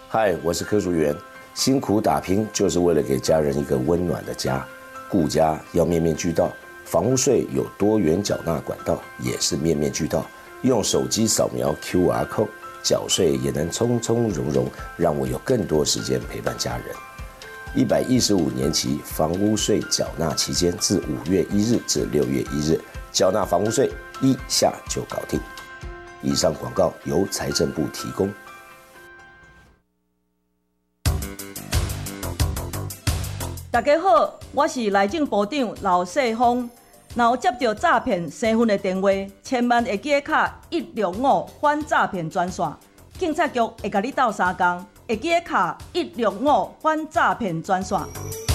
嗨，我是柯淑媛。辛苦打拼就是为了给家人一个温暖的家，顾家要面面俱到。房屋税有多元缴纳管道，也是面面俱到。用手机扫描 QR code， 缴税也能从从容容，让我有更多时间陪伴家人。115年期房屋税缴纳期间，自5月1日至6月1日，缴纳房屋税1下就搞定。以上广告由财政部提供。 大家好，我是内政部长刘世芳。若有接到诈骗身份的电话，千万会记卡165反诈骗专线，警察局会甲你斗相共，会记卡165反诈骗专线。